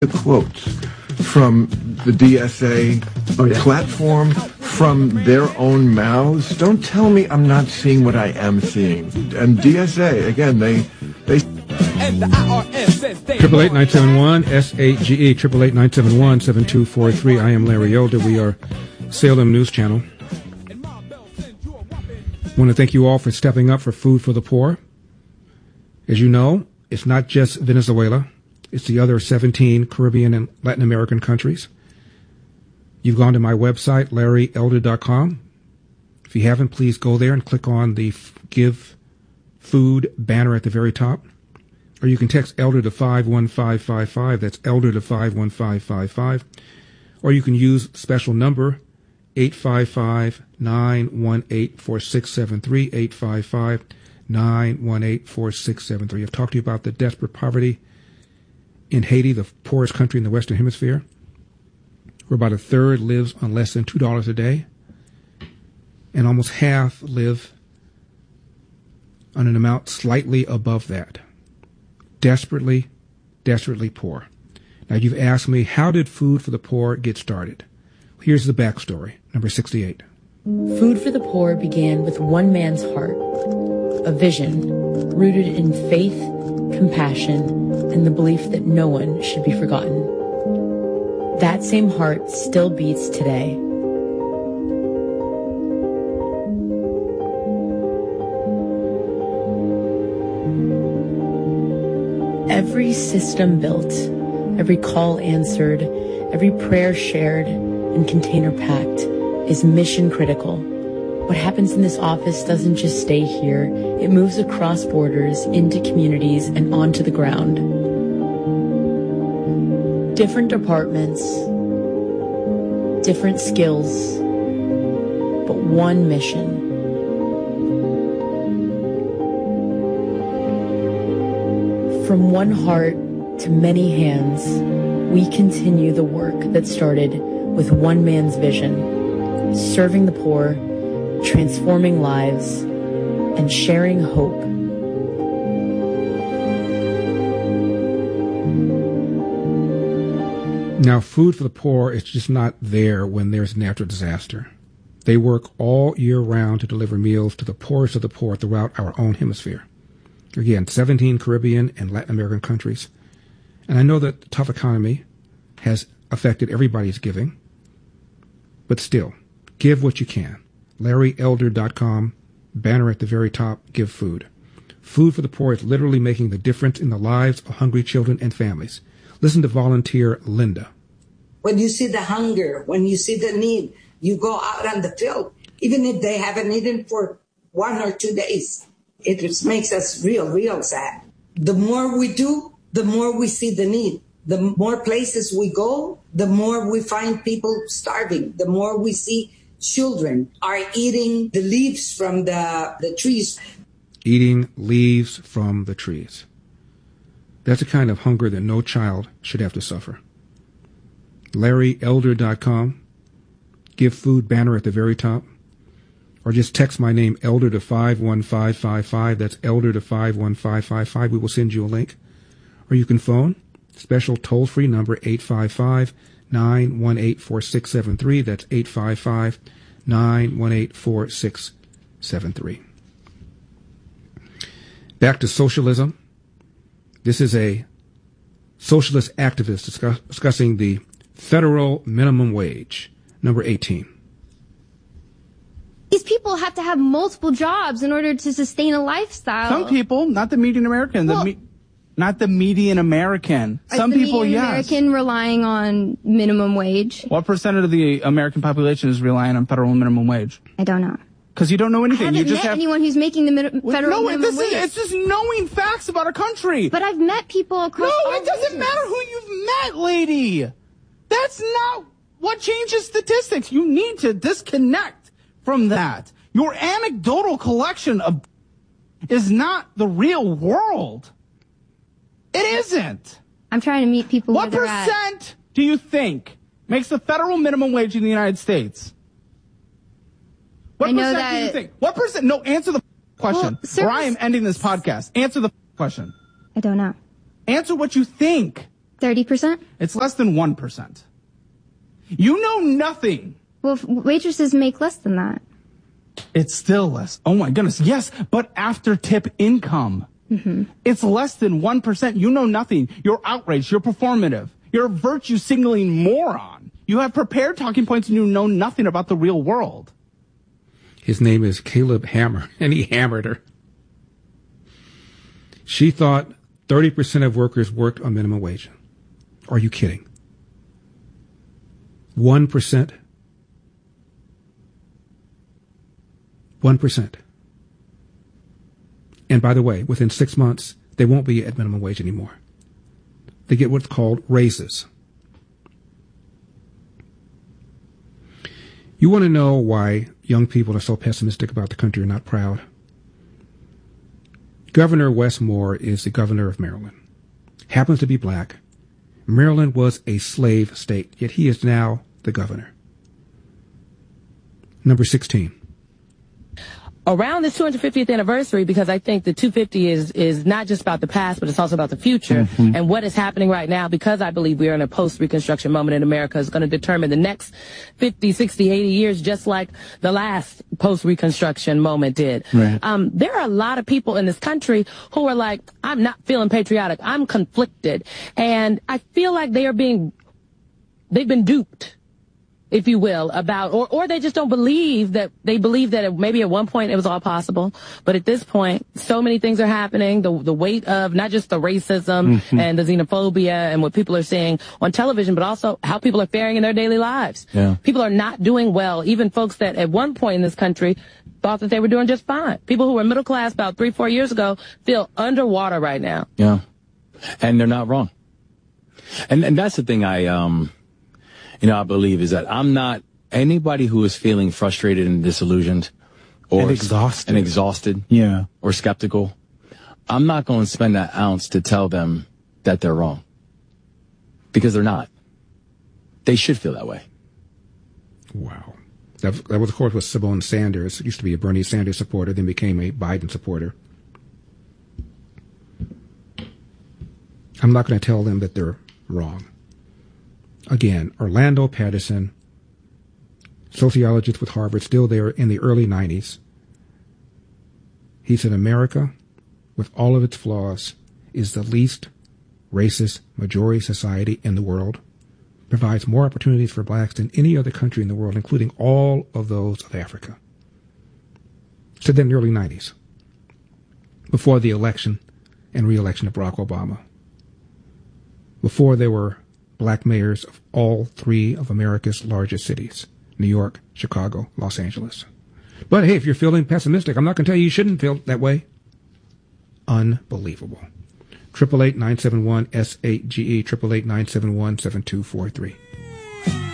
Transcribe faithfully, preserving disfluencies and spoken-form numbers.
the quotes from the D S A oh, yeah. platform, from their own mouths. Don't tell me I'm not seeing what I am seeing. And D S A, again, they... they Triple eight nine seven one S A G E triple eight nine seven one seven two four three. I am Larry Elder. We are Salem News Channel. I want to thank you all for stepping up for Food for the Poor. As you know, it's not just Venezuela. It's the other seventeen Caribbean and Latin American countries. You've gone to my website, larry elder dot com. If you haven't, please go there and click on the Give Food banner at the very top. Or you can text Elder to five one five five five. That's Elder to five one five five five. Or you can use special number eight five five nine one eight four six seven three, eight five five nine one eight four six seven three. I've talked to you about the desperate poverty in Haiti, the poorest country in the Western Hemisphere, where about a third lives on less than two dollars a day, and almost half live on an amount slightly above that. Desperately, desperately poor. Now, you've asked me, how did Food for the Poor get started? Here's the backstory, number sixty-eight. Food for the Poor began with one man's heart, a vision rooted in faith, compassion, and the belief that no one should be forgotten. That same heart still beats today. Every system built, every call answered, every prayer shared, and container packed is mission critical. What happens in this office doesn't just stay here. It moves across borders, into communities, and onto the ground. Different departments, different skills, but one mission. From one heart to many hands, we continue the work that started with one man's vision, serving the poor, transforming lives, and sharing hope. Now, Food for the Poor is just not there when there's a natural disaster. They work all year round to deliver meals to the poorest of the poor throughout our own hemisphere. Again, seventeen Caribbean and Latin American countries. And I know that the tough economy has affected everybody's giving, but still, give what you can. larry elder dot com, banner at the very top, give food. Food for the Poor is literally making the difference in the lives of hungry children and families. Listen to volunteer Linda. When you see the hunger, when you see the need, you go out on the field, even if they haven't eaten for one or two days. It just makes us real, real sad. The more we do, the more we see the need. The more places we go, the more we find people starving. The more we see children are eating the leaves from the, the trees. Eating leaves from the trees. That's a kind of hunger that no child should have to suffer. larry elder dot com. Give food banner at the very top. Or just text my name, Elder, to five one five five five. That's Elder to five one five five five. We will send you a link. Or you can phone, special toll-free number, eight five five nine one eight four six seven three. That's eight five five nine one eight four six seven three. Back to socialism. This is a socialist activist discuss, discussing the federal minimum wage, number eighteen. These people have to have multiple jobs in order to sustain a lifestyle. Some people, not the median American, well, the me- not the median American. Some people, yes. American relying on minimum wage. What percentage of the American population is relying on federal minimum wage? I don't know. Because you don't know anything. I haven't you just met have anyone who's making the mid- federal no, minimum this wage. Is, it's just knowing facts about a country. But I've met people across No, it doesn't regions. matter who you've met, lady. That's not what changes statistics. You need to disconnect from that. Your anecdotal collection of is not the real world. It isn't. I'm trying to meet people what where they're at. What percent do you think makes the federal minimum wage in the United States? What I know percent that do you think? What percent? No, answer the question. Well, service, or I am ending this podcast. Answer the question. I don't know. Answer what you think. thirty percent? It's less than one percent. You know nothing. Well, waitresses make less than that. It's still less. Oh my goodness. Yes, but after tip income. Mm-hmm. It's less than one percent. You know nothing. You're outraged. You're performative. You're a virtue signaling moron. You have prepared talking points and you know nothing about the real world. His name is Caleb Hammer, and he hammered her. She thought thirty percent of workers worked on minimum wage. Are you kidding? one percent? one percent. And by the way, within six months, they won't be at minimum wage anymore. They get what's called raises. You want to know why young people are so pessimistic about the country or not proud? Governor Wes Moore is the governor of Maryland. Happens to be black. Maryland was a slave state, yet he is now the governor. Number sixteen. Around this two hundred fiftieth anniversary, because I think the two hundred fifty is is not just about the past, but it's also about the future. Mm-hmm. And what is happening right now, because I believe we are in a post-Reconstruction moment in America, is going to determine the next fifty, sixty, eighty years, just like the last post-Reconstruction moment did. Right. Um, there are a lot of people in this country who are like, I'm not feeling patriotic. I'm conflicted. And I feel like they are being, they've been duped, if you will, about, or, or they just don't believe that, they believe that it, maybe at one point it was all possible. But at this point, so many things are happening. The, the weight of not just the racism mm-hmm. and the xenophobia and what people are seeing on television, but also how people are faring in their daily lives. Yeah. People are not doing well. Even folks that at one point in this country thought that they were doing just fine. People who were middle class about three, four years ago feel underwater right now. Yeah. And they're not wrong. And, and that's the thing I, um, you know, I believe is that I'm not anybody who is feeling frustrated and disillusioned or and exhausted, and exhausted, yeah, or skeptical. I'm not going to spend that ounce to tell them that they're wrong, because they're not. They should feel that way. Wow, that, that was of course with Simone Sanders. Used to be a Bernie Sanders supporter, then became a Biden supporter. I'm not going to tell them that they're wrong. Again, Orlando Patterson, sociologist with Harvard, still there in the early nineties. He said America, with all of its flaws, is the least racist majority society in the world, provides more opportunities for blacks than any other country in the world, including all of those of Africa. Said that in the early nineties, before the election and re-election of Barack Obama, before there were black mayors of all three of America's largest cities, New York, Chicago, Los Angeles. But hey, if you're feeling pessimistic, I'm not going to tell you you shouldn't feel that way. Unbelievable. eight eight eight, nine seven one, S eight G E, eight eight eight, nine seven one, seven two four three.